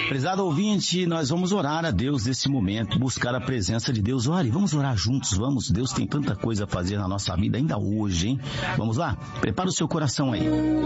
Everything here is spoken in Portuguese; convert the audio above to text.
Prezado ouvinte, nós vamos orar a Deus nesse momento, buscar a presença de Deus. Ore, vamos orar juntos, vamos. Deus tem tanta coisa a fazer na nossa vida ainda hoje, hein? Vamos lá? Prepara o seu coração aí.